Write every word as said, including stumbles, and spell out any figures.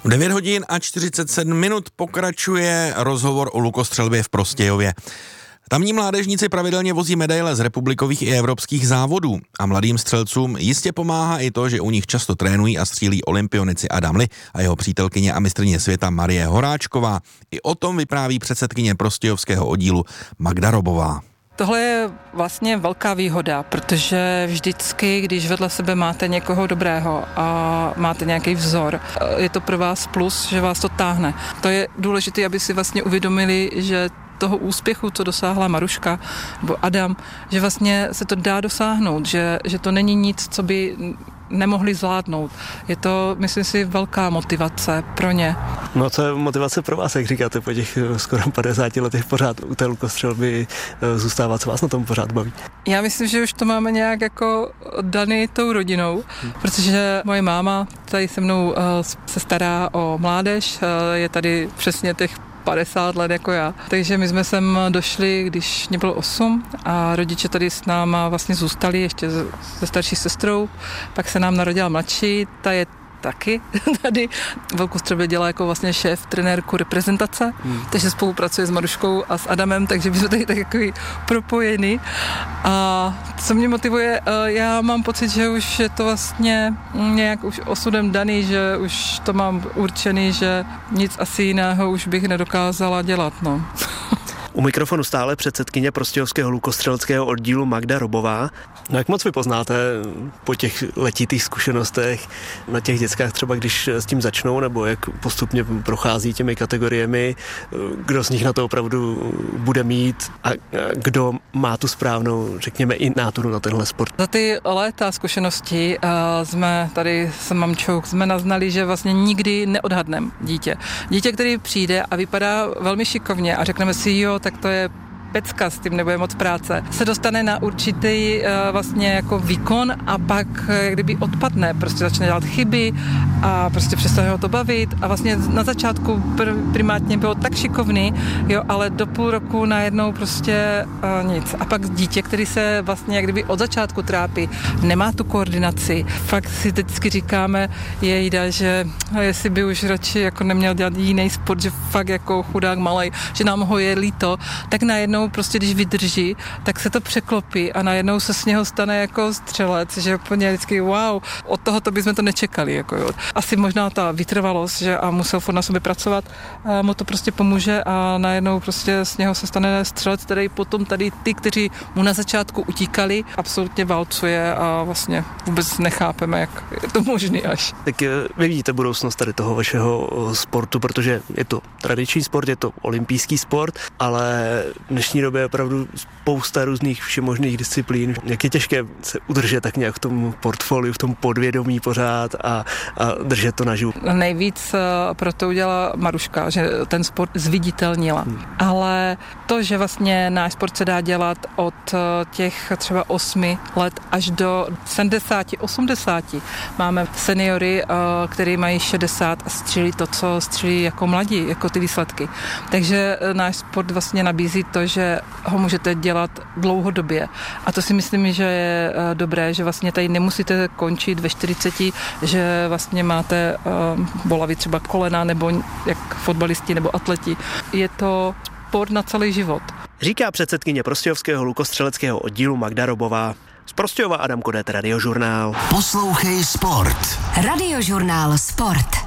devět hodin a čtyřicet sedm minut pokračuje rozhovor o lukostřelbě v Prostějově. Tamní mládežníci pravidelně vozí medaile z republikových i evropských závodů a mladým střelcům jistě pomáhá i to, že u nich často trénují a střílí olympionici Adam Li a jeho přítelkyně a mistryně světa Marie Horáčková. I o tom vypráví předsedkyně prostějovského oddílu Magda Robová. Tohle je vlastně velká výhoda, protože vždycky, když vedle sebe máte někoho dobrého a máte nějaký vzor, je to pro vás plus, že vás to táhne. To je důležité, aby si vlastně uvědomili, že toho úspěchu, co dosáhla Maruška nebo Adam, že vlastně se to dá dosáhnout, že, že to není nic, co by nemohli zvládnout. Je to, myslím si, velká motivace pro ně. No co je motivace pro vás, jak říkáte, po těch skoro padesáti letech pořád u té lukostřelby zůstává, co vás na tom pořád baví? Já myslím, že už to máme nějak jako daný tou rodinou, hmm. protože moje máma tady se mnou uh, se stará o mládež, uh, je tady přesně těch padesát let jako já. Takže my jsme sem došli, když mě bylo osm a rodiče tady s náma vlastně zůstali ještě se starší sestrou, pak se nám narodila mladší, ta je taky tady. V lukostřelbě dělá jako vlastně šéf, trenérku reprezentace, hmm. takže spolupracuje s Maruškou a s Adamem, takže my jsme tady tak jako propojení. A co mě motivuje, já mám pocit, že už je to vlastně nějak už osudem daný, že už to mám určený, že nic asi jiného už bych nedokázala dělat, no. U mikrofonu stále předsedkyně prostějovského lukostřeleckého oddílu Magda Robová. No jak moc vy poznáte po těch letitých zkušenostech na těch dětskách, třeba když s tím začnou, nebo jak postupně prochází těmi kategoriemi, kdo z nich na to opravdu bude mít a kdo má tu správnou, řekněme, i náturu na tenhle sport? Za ty léta zkušeností jsme tady s mamčou jsme naznali, že vlastně nikdy neodhadneme dítě. Dítě, který přijde a vypadá velmi šikovně a řekneme si, jo, tak to je pecka, s tím nebude moc práce, se dostane na určitý uh, vlastně jako výkon a pak jak kdyby odpadne, prostě začne dělat chyby a prostě přestane ho to bavit a vlastně na začátku pr- primátně bylo tak šikovný, jo, ale do půl roku najednou prostě uh, nic. A pak dítě, který se vlastně jak kdyby od začátku trápí, nemá tu koordinaci. Fakt si vždycky říkáme, jejda, že jestli by už radši jako neměl dělat jiný sport, že fakt jako chudák malej, že nám ho je líto, tak najednou prostě když vydrží, tak se to překlopí a najednou se z něho stane jako střelec, že úplně vždycky wow, od tohoto bychom to nečekali. Jako jo. Asi možná ta vytrvalost, že a musel furt na sobě pracovat, a mu to prostě pomůže a najednou prostě z něho se stane střelec, který potom tady ty, kteří mu na začátku utíkali, absolutně válcuje a vlastně vůbec nechápeme, jak je to možný až. Tak vy vidíte budoucnost tady toho vašeho sportu, protože je to tradiční sport, je to olympijský sport, ale v dnešní době je opravdu spousta různých všemožných disciplín. Jak je těžké se udržet tak nějak v tom portfoliu, v tom podvědomí pořád a, a držet to naživu. Nejvíc proto udělala Maruška, že ten sport zviditelnila. Hmm. Ale to, že vlastně náš sport se dá dělat od těch třeba osmi let až do sedmdesáti, osmdesáti. Máme seniory, který mají šedesát a střílí to, co střílí jako mladí, jako ty výsledky. Takže náš sport vlastně nabízí to, že ho můžete dělat dlouhodobě. A to si myslím, že je dobré, že vlastně tady nemusíte končit ve čtyřiceti, že vlastně máte uh, bolavy třeba kolena, nebo jak fotbalisti nebo atleti. Je to sport na celý život. Říká předsedkyně prostějovského lukostřeleckého oddílu Magda Robová. Z Prostějova Adam Kodet, Radiožurnál. Poslouchej sport. Radiožurnál Sport.